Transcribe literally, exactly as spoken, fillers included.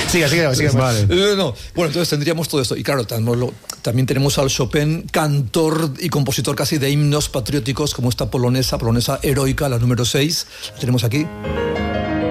Siga, siga, siga. Vale. Eh, no. Bueno, entonces tendríamos todo esto. Y claro, tenemos lo- también tenemos al Chopin, cantor y compositor casi de himnos patrióticos, como esta polonesa, polonesa heroica, la número seis. La tenemos aquí.